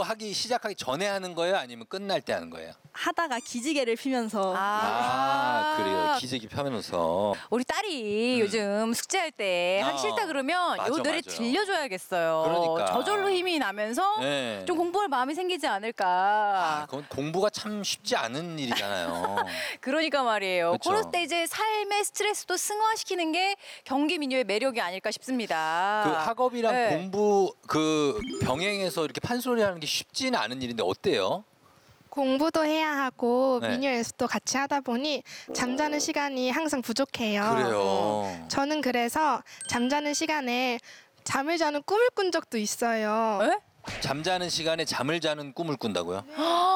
공부하기 시작하기 전에 하는 거예요? 아니면 끝날 때 하는 거예요? 하다가 기지개를 피면서 그래요. 기저귀 펴면서. 우리 딸이 요즘 숙제할 때 하기 싫다 그러면 맞아, 요 노래 맞아요. 들려줘야겠어요. 그러니까. 저절로 힘이 나면서 네. 좀 공부할 마음이 생기지 않을까. 그건 공부가 참 쉽지 않은 일이잖아요. 그러니까 말이에요. 그쵸. 그럴 때 이제 삶의 스트레스도 승화시키는 게 경기 민요의 매력이 아닐까 싶습니다. 그 학업이랑 네. 공부 그 병행해서 이렇게 판소리하는 게 쉽지는 않은 일인데 어때요? 공부도 해야 하고 네. 민요 연습도 같이 하다 보니 잠자는 시간이 항상 부족해요. 그래요. 저는 그래서 잠자는 시간에 잠을 자는 꿈을 꾼 적도 있어요. 에? 잠자는 시간에 잠을 자는 꿈을 꾼다고요?